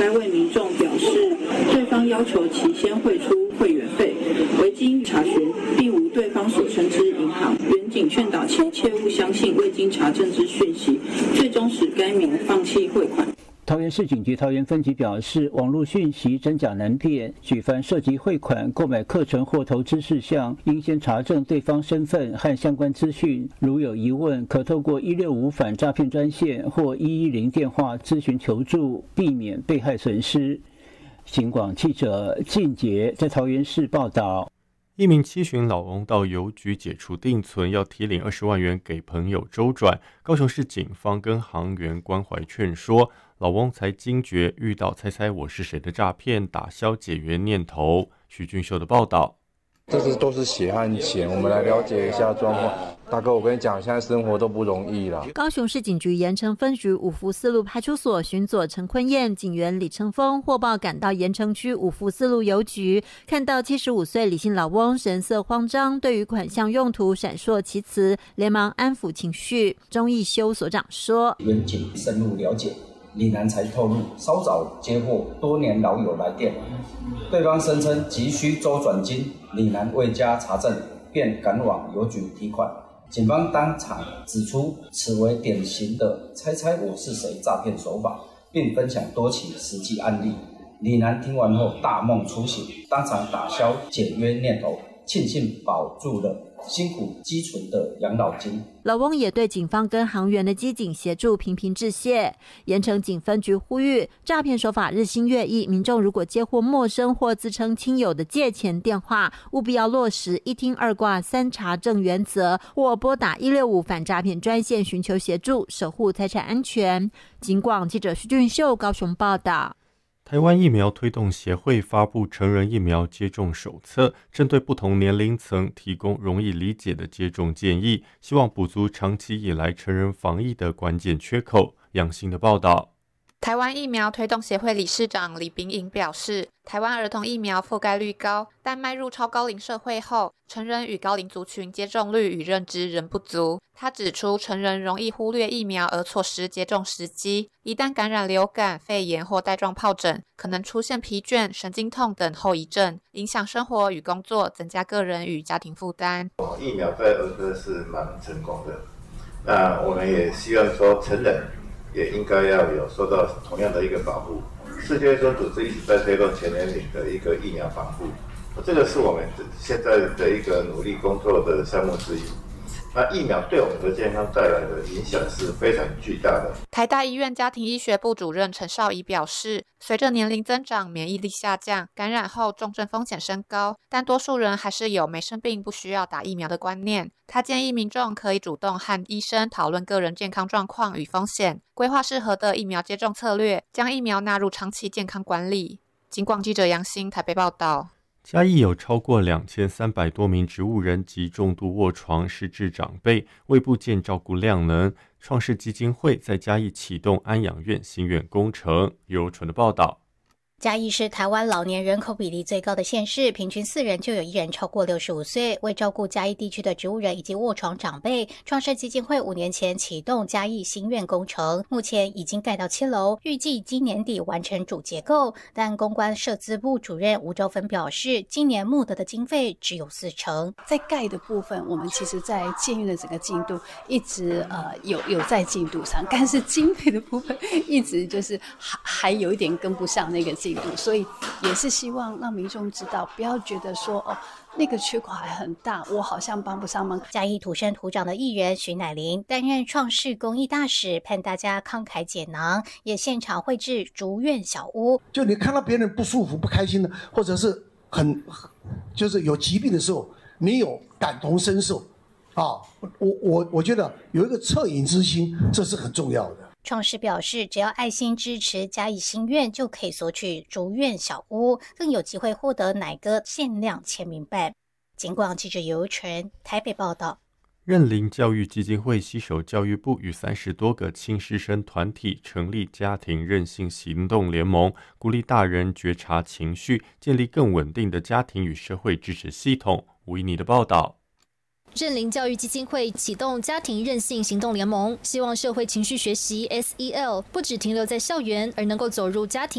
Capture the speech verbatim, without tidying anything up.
该位民众表示，对方要求其先汇出会员费，未经查询，并无对方所称之银行。员警劝导其切勿相信未经查证之讯息，最终使该名放弃汇款。 桃园市警局桃园分局表示，网络讯息真假难辨，举凡涉及汇款、购买课程或投资事项，应先查证对方身份和相关资讯。如有疑问，可透过一六五反诈骗专线或一一零电话咨询求助，避免被害损失。警广记者靳杰在桃园市报道。 一名七旬老翁到邮局解除定存，要提领二十万元给朋友周转。高雄市警方跟行员关怀劝说，老翁才惊觉遇到猜猜我是谁的诈骗，打消解约念头。徐俊秀的报道。 这是都是血汗钱，我们来了解一下状况。大哥，我跟你讲，现在生活都不容易了。 高雄市警局盐埕分局五福四路派出所巡佐陈坤彦警员李成峰获报赶到盐埕区五福四路邮局，看到七十五岁李姓老翁神色慌张，对于款项用途闪烁其词，连忙安抚情绪。钟义修所长说， 员警深入了解，李男才透露，稍早接获多年老友来电，对方声称急需周转金，李男未加查证，便赶往邮局提款。警方当场指出，此为典型的猜猜我是谁诈骗手法，并分享多起实际案例。李男听完后大梦初醒，当场打消解约念头，庆幸保住了辛苦积存的养老金。 老翁也对警方跟行员的机警协助频频致谢。盐埕警分局呼吁，诈骗手法日新月异，民众如果接获陌生或自称亲友的借钱电话，务必要落实一听二挂三查证原则，或拨打一六五反诈骗专线寻求协助，守护财产安全。警广记者徐俊秀高雄报道。 台湾疫苗推动协会发布成人疫苗接种手册，针对不同年龄层提供容易理解的接种建议，希望补足长期以来成人防疫的关键缺口。杨欣的报道。 台湾疫苗推动协会理事长李秉颖表示，台湾儿童疫苗覆盖率高，但迈入超高龄社会后，成人与高龄族群接种率与认知仍不足。他指出，成人容易忽略疫苗而错失接种时机，一旦感染流感、肺炎或带状疱疹，可能出现疲倦、神经痛等后遗症，影响生活与工作，增加个人与家庭负担。 疫苗在儿科是蛮成功的，那我们也希望说成人也应该要有受到同样的一个保护。世界卫生组织一直在推动全年龄的一个疫苗防护，这个是我们现在的一个努力工作的项目之一。那疫苗对我们的健康带来的影响是非常巨大的。 台大医院家庭医学部主任陈绍仪表示，随着年龄增长，免疫力下降，感染后重症风险升高，但多数人还是有没生病不需要打疫苗的观念。他建议民众可以主动和医生讨论个人健康状况与风险，规划适合的疫苗接种策略，将疫苗纳入长期健康管理。警广记者杨欣台北报道。 嘉义有超过两千三百多名植物人及重度卧床失智长辈，为不见照顾量能，创世基金会在嘉义启动安养院新院工程。由纯的报道。 嘉义是台湾老年人口比例最高的县市，平均四人就有一人超过六十五岁。为照顾嘉义地区的植物人以及卧床长辈，创世基金会五年前启动嘉义新院工程，目前已经盖到七楼，预计今年底完成主结构。但公关社资部主任吴兆芬表示，今年募得的经费只有四成。 在盖的部分，我们其实在建院的整个进度一直呃有有在进度上，但是经费的部分一直就是还还有一点跟不上那个进度。所以也是希望让民众知道，不要觉得说哦那个缺口还很大，我好像帮不上忙。 嘉义土生土长的艺人徐乃麟担任创世公益大使，盼大家慷慨解囊，也现场绘制竹院小屋。 就你看到别人不舒服、不开心的，或者是很就是有疾病的时候，你有感同身受啊，我我我觉得有一个恻隐之心，这是很重要的。 创世表示，只要爱心支持嘉义新院，就可以索取竹院小屋，更有机会获得乃哥限量签名版。警广记者尤纯台北报道。 认领教育基金会携手教育部与三十多个亲师生团体成立家庭韧性行动联盟，鼓励大人觉察情绪，建立更稳定的家庭与社会支持系统。吴依妮的报道。 认领教育基金会启动家庭韧性行动联盟，希望社会情绪学习 S E L 不只停留在校园，而能够走入家庭。